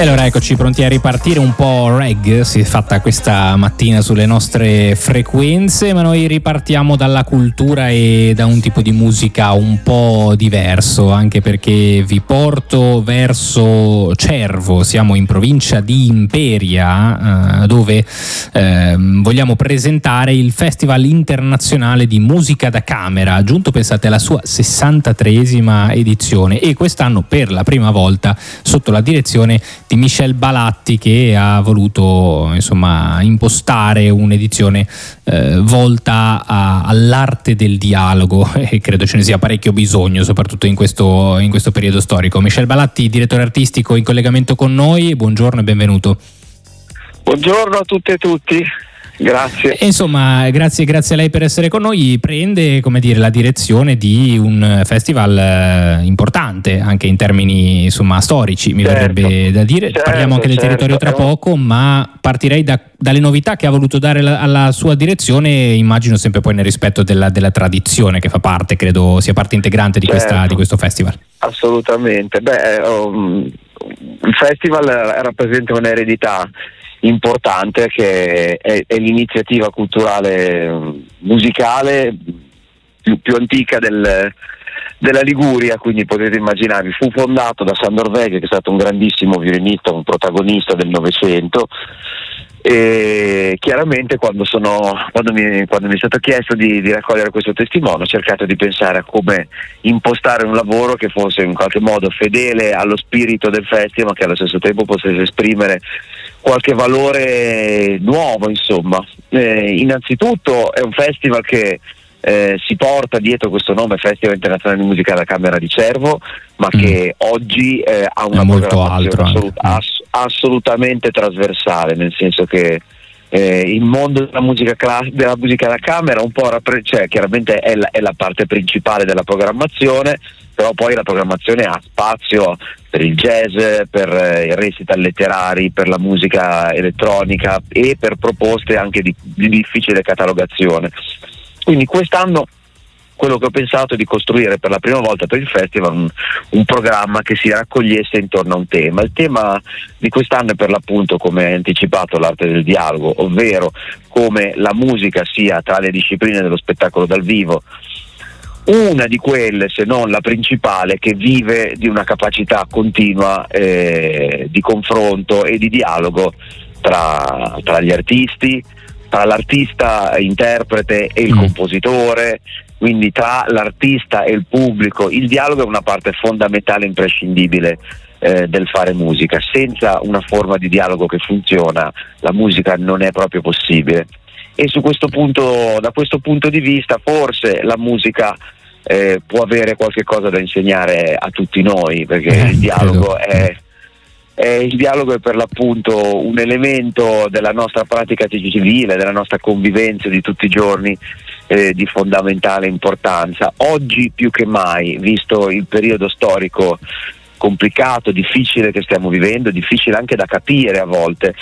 E allora eccoci pronti a ripartire un po' reggae, si è fatta questa mattina sulle nostre frequenze, ma noi ripartiamo dalla cultura e da un tipo di musica un po' diverso, anche perché vi porto verso Cervo. Siamo in provincia di Imperia, dove vogliamo presentare il Festival Internazionale di Musica da Camera, giunto, pensate, alla sua 63esima edizione, e quest'anno per la prima volta sotto la direzione di Michel Balatti, che ha voluto impostare un'edizione volta all'arte del dialogo, e credo ce ne sia parecchio bisogno, soprattutto in questo periodo storico. Michel Balatti, direttore artistico, in collegamento con noi. Buongiorno e benvenuto. Buongiorno a tutte e tutti. Grazie. Grazie a lei per essere con noi. Prende, la direzione di un festival importante anche in termini storici, mi verrebbe da dire. Parliamo anche del territorio tra poco, ma partirei dalle novità che ha voluto dare alla sua direzione, immagino sempre poi nel rispetto della tradizione che fa parte, credo sia parte integrante di questo festival. Assolutamente. Il festival rappresenta un'eredità importante, che è l'iniziativa culturale musicale più antica della Liguria, quindi potete immaginarvi. Fu fondato da Sandor Vega, che è stato un grandissimo violinista, un protagonista del Novecento, e chiaramente quando mi è stato chiesto di raccogliere questo testimone, ho cercato di pensare a come impostare un lavoro che fosse in qualche modo fedele allo spirito del festival, ma che allo stesso tempo potesse esprimere qualche valore nuovo, innanzitutto è un festival che si porta dietro questo nome, Festival Internazionale di Musica da Camera di Cervo, ma che oggi ha una programmazione assolutamente trasversale, nel senso che il mondo della musica da camera un po' chiaramente è la parte principale della programmazione, però poi la programmazione ha spazio per il jazz, per i recital letterari, per la musica elettronica e per proposte anche di difficile catalogazione. Quindi quest'anno quello che ho pensato è di costruire per la prima volta per il festival un programma che si raccogliesse intorno a un tema. Il tema di quest'anno è per l'appunto, come hai anticipato, l'arte del dialogo, ovvero come la musica sia, tra le discipline dello spettacolo dal vivo, una di quelle, se non la principale, che vive di una capacità continua di confronto e di dialogo tra gli artisti, tra l'artista interprete e il compositore, quindi tra l'artista e il pubblico. Il dialogo è una parte fondamentale, imprescindibile del fare musica. Senza una forma di dialogo che funziona, la musica non è proprio possibile. E da questo punto di vista, forse la musica può avere qualche cosa da insegnare a tutti noi, perché il dialogo è per l'appunto un elemento della nostra pratica civile, della nostra convivenza di tutti i giorni, di fondamentale importanza. Oggi più che mai, visto il periodo storico complicato, difficile che stiamo vivendo, difficile anche da capire a volte,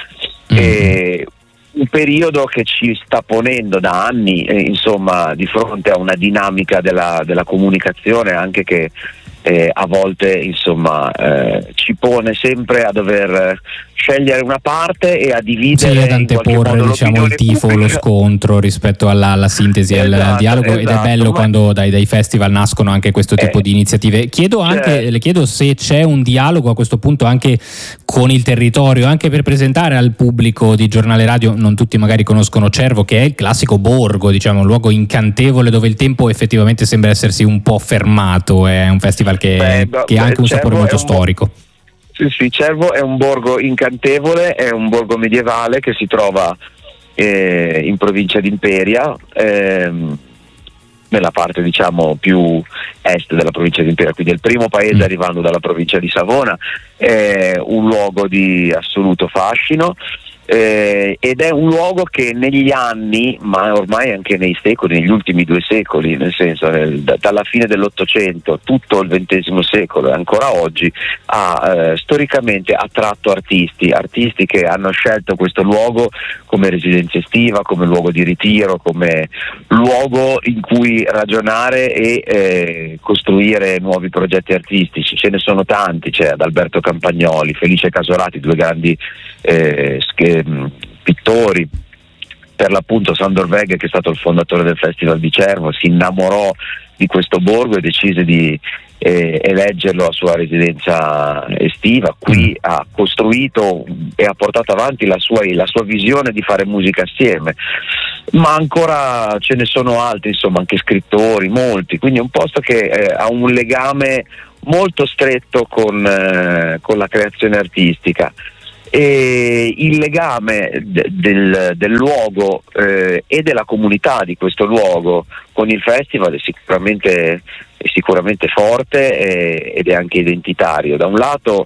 un periodo che ci sta ponendo da anni di fronte a una dinamica della comunicazione anche che a volte ci pone sempre a dover scegliere una parte e a dividere ad anteporre il tifo, pubblica, lo scontro rispetto alla sintesi e al dialogo, ed è bello quando dai festival nascono anche questo tipo di iniziative. Le chiedo se c'è un dialogo a questo punto anche con il territorio, anche per presentare al pubblico di Giornale Radio. Non tutti magari conoscono Cervo, che è il classico borgo, un luogo incantevole dove il tempo effettivamente sembra essersi un po' fermato. È un festival che ha anche un sapore molto storico. Sì, Cervo è un borgo incantevole, è un borgo medievale che si trova in provincia di Imperia, nella parte più est della provincia di Imperia, quindi è il primo paese arrivando dalla provincia di Savona. È un luogo di assoluto fascino, ed è un luogo che negli anni, ma ormai anche nei secoli, negli ultimi 2 secoli, nel senso dalla fine dell'Ottocento, tutto il XX secolo e ancora oggi, ha storicamente attratto artisti che hanno scelto questo luogo come residenza estiva, come luogo di ritiro, come luogo in cui ragionare e costruire nuovi progetti artistici. Ce ne sono tanti, c'è Adalberto Campagnoli, Felice Casolati, 2 grandi pittori. Per l'appunto Sandor Weg, che è stato il fondatore del Festival di Cervo, si innamorò di questo borgo e decise di eleggerlo a sua residenza estiva. Qui ha costruito e ha portato avanti la sua visione di fare musica assieme, ma ancora ce ne sono altri, insomma, anche scrittori, molti, quindi è un posto che ha un legame molto stretto con la creazione artistica. E il legame del luogo e della comunità di questo luogo con il festival è sicuramente forte ed è anche identitario. Da un lato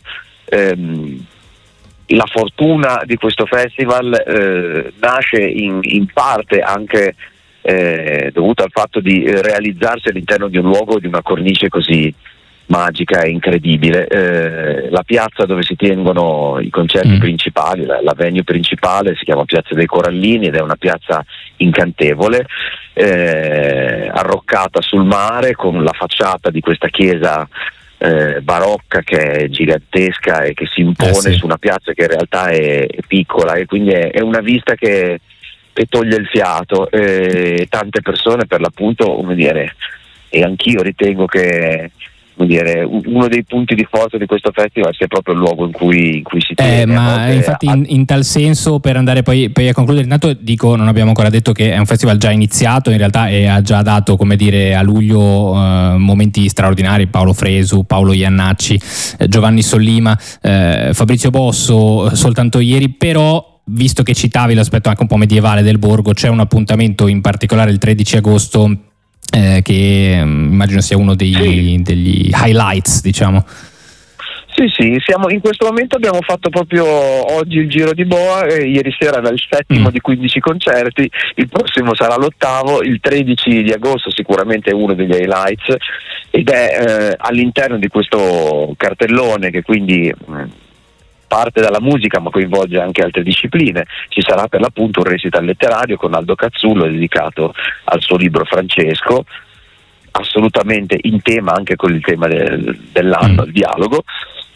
la fortuna di questo festival nasce in parte anche dovuta al fatto di realizzarsi all'interno di un luogo, di una cornice così magica e incredibile. La piazza dove si tengono i concerti principali, la venue principale, si chiama Piazza dei Corallini ed è una piazza incantevole, arroccata sul mare, con la facciata di questa chiesa barocca che è gigantesca e che si impone su una piazza che in realtà è piccola, e quindi è una vista che toglie il fiato. Tante persone, per l'appunto, come dire, e anch'io ritengo che, come dire, uno dei punti di forza di questo festival sia proprio il luogo in cui si tiene. Ma infatti in tal senso, per andare poi a concludere, intanto dico, non abbiamo ancora detto che è un festival già iniziato in realtà e ha già dato, come dire, a luglio momenti straordinari: Paolo Fresu, Paolo Iannacci, Giovanni Sollima, Fabrizio Bosso soltanto ieri. Però, visto che citavi l'aspetto anche un po' medievale del borgo, c'è un appuntamento in particolare il 13 agosto che immagino sia uno degli highlights, diciamo. Sì, siamo in questo momento, abbiamo fatto proprio oggi il giro di boa, ieri sera era il 7° di 15 concerti, il prossimo sarà l'8º, il 13 di agosto sicuramente è uno degli highlights, ed è all'interno di questo cartellone che quindi parte dalla musica ma coinvolge anche altre discipline. Ci sarà per l'appunto un recital letterario con Aldo Cazzullo dedicato al suo libro Francesco, assolutamente in tema anche con il tema dell'anno, il dialogo.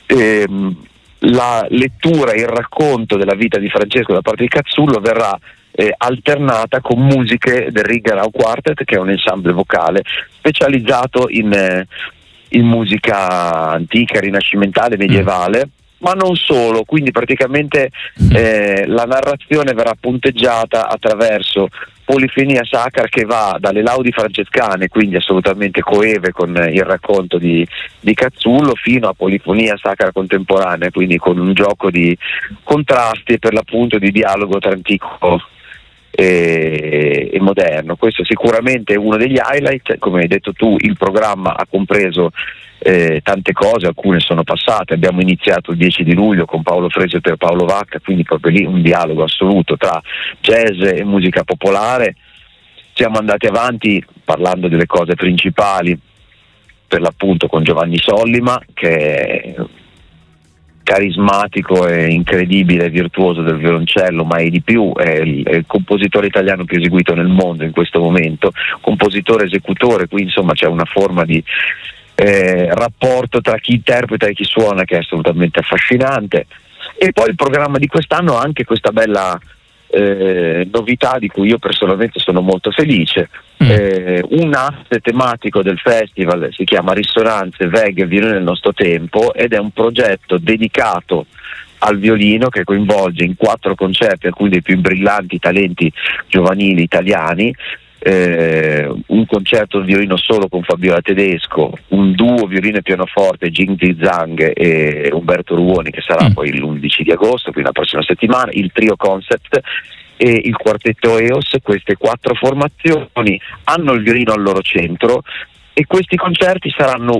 La lettura e il racconto della vita di Francesco da parte di Cazzullo verrà alternata con musiche del Ringerau Quartet, che è un ensemble vocale specializzato in musica antica, rinascimentale, medievale, ma non solo. Quindi praticamente la narrazione verrà punteggiata attraverso polifenia sacra che va dalle laudi francescane, quindi assolutamente coeve con il racconto di Cazzullo, fino a polifonia sacra contemporanea, quindi con un gioco di contrasti e per l'appunto di dialogo tra antico e moderno. Questo sicuramente è uno degli highlight. Come hai detto tu, il programma ha compreso tante cose, alcune sono passate. Abbiamo iniziato il 10 di luglio con Paolo Fresu e Paolo Vacca, quindi proprio lì un dialogo assoluto tra jazz e musica popolare. Siamo andati avanti parlando delle cose principali, per l'appunto con Giovanni Sollima, che è carismatico e incredibile, virtuoso del violoncello, ma è di più, è il compositore italiano più eseguito nel mondo in questo momento, compositore esecutore, qui insomma c'è una forma di rapporto tra chi interpreta e chi suona che è assolutamente affascinante. E poi il programma di quest'anno ha anche questa bella novità di cui io personalmente sono molto felice. Un asse tematico del festival si chiama Risonanze, Weg e Violino nel nostro tempo, ed è un progetto dedicato al violino che coinvolge in 4 concerti alcuni dei più brillanti talenti giovanili italiani. Un concerto di violino solo con Fabiola Tedesco, un duo violino e pianoforte, Jing Zhang e Umberto Ruoni, che sarà poi l'11 di agosto, quindi la prossima settimana, il trio Concept e il quartetto EOS. Queste 4 formazioni hanno il violino al loro centro, e questi concerti saranno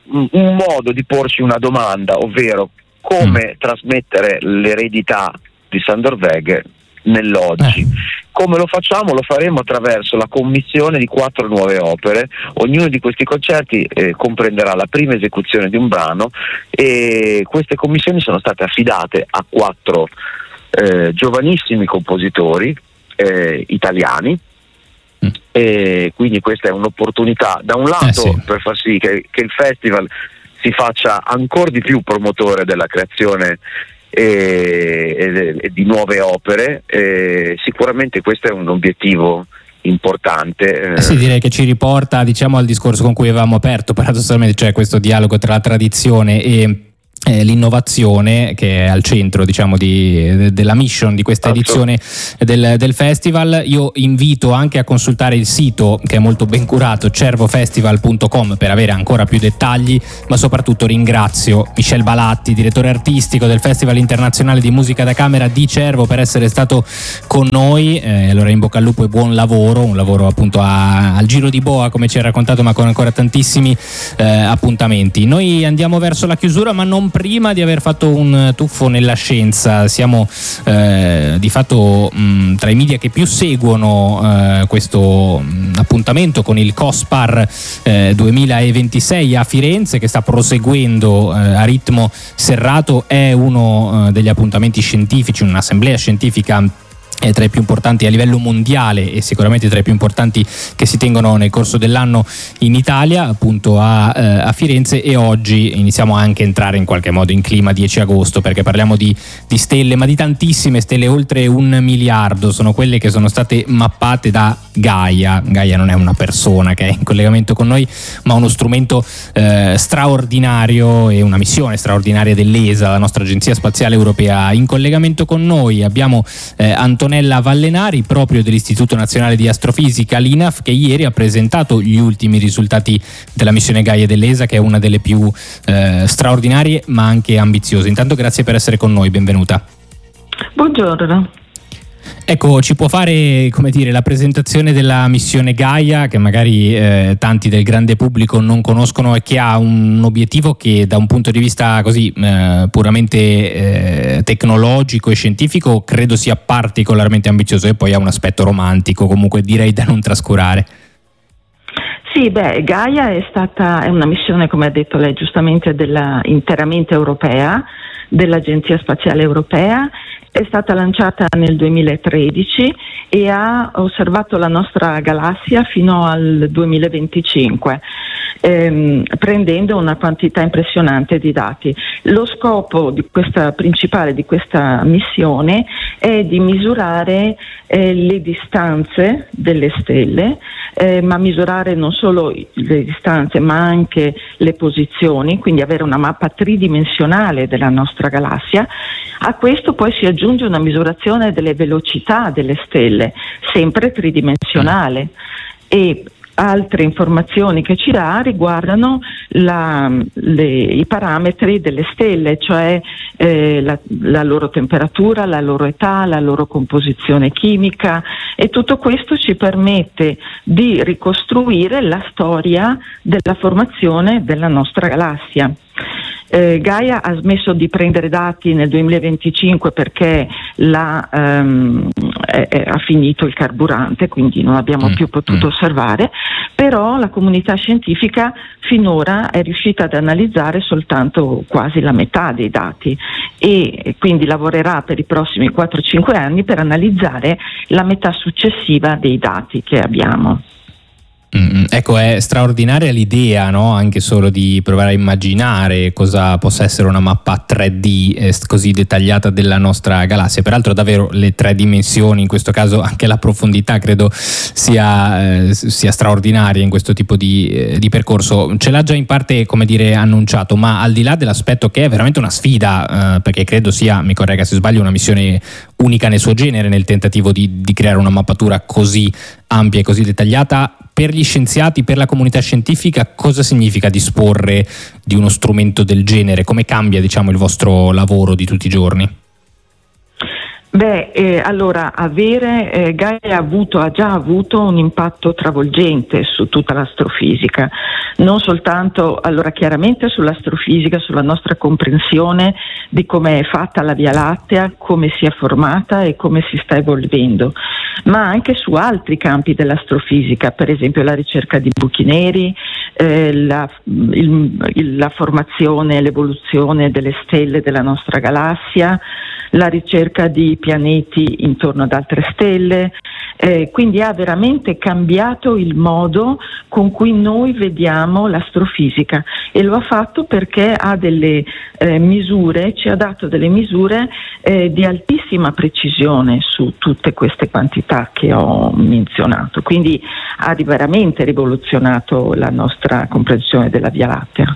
un modo di porci una domanda, ovvero come trasmettere l'eredità di Sándor Veg nell'oggi. Come lo facciamo? Lo faremo attraverso la commissione di 4 nuove opere. Ognuno di questi concerti comprenderà la prima esecuzione di un brano, e queste commissioni sono state affidate a 4 giovanissimi compositori italiani. E quindi questa è un'opportunità da un lato per far sì che il festival si faccia ancora di più promotore della creazione e di nuove opere. Sicuramente questo è un obiettivo importante. Sì, direi che ci riporta, diciamo, al discorso con cui avevamo aperto paradossalmente, cioè questo dialogo tra la tradizione e l'innovazione, che è al centro, diciamo, della mission di questa edizione del festival. Io invito anche a consultare il sito, che è molto ben curato, cervofestival.com, per avere ancora più dettagli, ma soprattutto ringrazio Michel Balatti, direttore artistico del Festival Internazionale di Musica da Camera di Cervo, per essere stato con noi. Allora in bocca al lupo e buon lavoro, un lavoro appunto al giro di boa, come ci ha raccontato, ma con ancora tantissimi appuntamenti. Noi andiamo verso la chiusura, ma non prima di aver fatto un tuffo nella scienza. Siamo di fatto tra i media che più seguono questo appuntamento con il COSPAR 2026 a Firenze, che sta proseguendo a ritmo serrato. È uno degli appuntamenti scientifici, un'assemblea scientifica tra i più importanti a livello mondiale, e sicuramente tra i più importanti che si tengono nel corso dell'anno in Italia, appunto a Firenze. E oggi iniziamo anche a entrare in qualche modo in clima 10 agosto, perché parliamo di stelle, ma di tantissime stelle, oltre 1 miliardo. Sono quelle che sono state mappate da Gaia. Gaia non è una persona che è in collegamento con noi, ma uno strumento straordinario e una missione straordinaria dell'ESA, la nostra agenzia spaziale europea. In collegamento con noi abbiamo Antonella Vallenari, proprio dell'Istituto Nazionale di Astrofisica, l'INAF, che ieri ha presentato gli ultimi risultati della missione Gaia dell'ESA, che è una delle più straordinarie ma anche ambiziose. Intanto grazie per essere con noi, benvenuta. Buongiorno. Ecco, ci può fare, come dire, la presentazione della missione Gaia, che magari tanti del grande pubblico non conoscono, e che ha un obiettivo che da un punto di vista così puramente tecnologico e scientifico credo sia particolarmente ambizioso, e poi ha un aspetto romantico, comunque direi da non trascurare. Sì, Gaia è una missione, come ha detto lei giustamente, interamente europea, dell'Agenzia Spaziale Europea. È stata lanciata nel 2013 e ha osservato la nostra galassia fino al 2025, prendendo una quantità impressionante di dati. Lo scopo principale di questa missione è di misurare le distanze delle stelle, ma misurare non solo le distanze ma anche le posizioni, quindi avere una mappa tridimensionale della nostra galassia. A questo poi si aggiunge una misurazione delle velocità delle stelle, sempre tridimensionale, e altre informazioni che ci dà riguardano i parametri delle stelle, cioè la loro temperatura, la loro età, la loro composizione chimica, e tutto questo ci permette di ricostruire la storia della formazione della nostra galassia. Gaia ha smesso di prendere dati nel 2025 perché ha finito il carburante, quindi non abbiamo più potuto osservare, però la comunità scientifica finora è riuscita ad analizzare soltanto quasi la metà dei dati, e quindi lavorerà per i prossimi 4-5 anni per analizzare la metà successiva dei dati che abbiamo. Ecco, è straordinaria l'idea, no? Anche solo di provare a immaginare cosa possa essere una mappa 3D così dettagliata della nostra galassia. Peraltro davvero le 3 dimensioni, in questo caso anche la profondità, credo sia straordinaria in questo tipo di percorso. Ce l'ha già in parte, come dire, annunciato, ma al di là dell'aspetto che è veramente una sfida, perché credo sia, mi corregga se sbaglio, una missione unica nel suo genere nel tentativo di creare una mappatura così ampia e così dettagliata. Per gli scienziati, per la comunità scientifica, cosa significa disporre di uno strumento del genere? Come cambia, diciamo, il vostro lavoro di tutti i giorni? Allora Gaia ha già avuto un impatto travolgente su tutta l'astrofisica, non soltanto, allora chiaramente sull'astrofisica, sulla nostra comprensione di come è fatta la Via Lattea, come si è formata e come si sta evolvendo, ma anche su altri campi dell'astrofisica, per esempio la ricerca di buchi neri, la formazione e l'evoluzione delle stelle della nostra galassia, la ricerca di pianeti intorno ad altre stelle, quindi ha veramente cambiato il modo con cui noi vediamo l'astrofisica, e lo ha fatto perché ha delle misure, ci ha dato delle misure di altissima precisione su tutte queste quantità che ho menzionato, quindi ha veramente rivoluzionato la nostra comprensione della Via Lattea.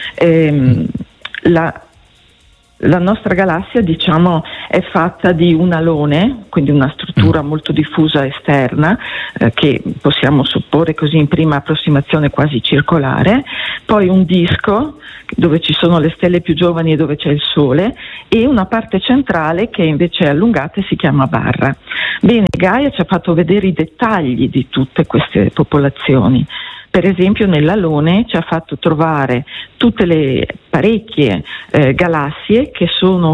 La nostra galassia, diciamo, è fatta di un alone, quindi una struttura molto diffusa esterna, che possiamo supporre così in prima approssimazione quasi circolare, poi un disco dove ci sono le stelle più giovani e dove c'è il Sole, e una parte centrale che invece è allungata e si chiama barra. Bene, Gaia ci ha fatto vedere i dettagli di tutte queste popolazioni. Per esempio nell'alone ci ha fatto trovare tutte le parecchie galassie che sono